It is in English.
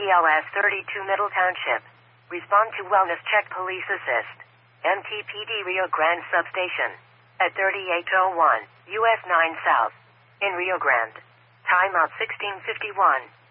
BLS 32 Middle Township. Respond to Wellness Check Police Assist. MTPD Rio Grande Substation. At 3801 US 9 South. In Rio Grande. Timeout 1651.